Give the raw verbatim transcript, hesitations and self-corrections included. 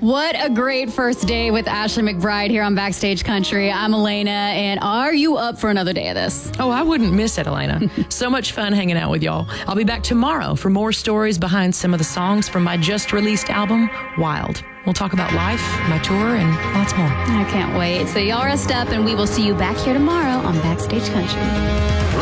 What a great first day with Ashley McBryde here on Backstage Country. I'm Elena, and are you up for another day of this? Oh, I wouldn't miss it, Elena. So much fun hanging out with y'all. I'll be back tomorrow for more stories behind some of the songs from my just released album, Wild. We'll talk about life, my tour, and lots more. I can't wait. So y'all rest up, and we will see you back here tomorrow on Backstage Country.